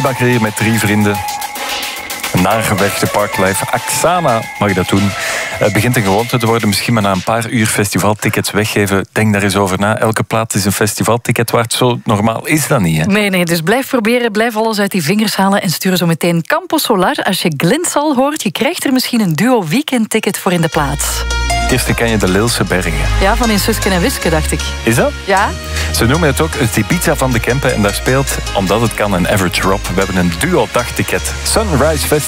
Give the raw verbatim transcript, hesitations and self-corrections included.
Bakker hier met drie vrienden. Nagewerkte Parklife. Aksana mag dat doen. Het begint een gewoonte te worden. Misschien maar na een paar uur festivaltickets weggeven. Denk daar eens over na. Elke plaats is een festivalticket waard. Zo normaal is dat niet, hè? Nee, nee, dus blijf proberen. Blijf alles uit die vingers halen. En stuur zo meteen Campo Solar. Als je Glintsal hoort, je krijgt er misschien een duo weekendticket voor in de plaats. Eerst ken je de Leelse Bergen. Ja, van in Suske en Wiske, dacht ik. Is dat? Ja. Ze noemen het ook het Ibiza van de Kempen. En daar speelt, omdat het kan, een Average Rob. We hebben een duo dagticket. Sunrise Festival.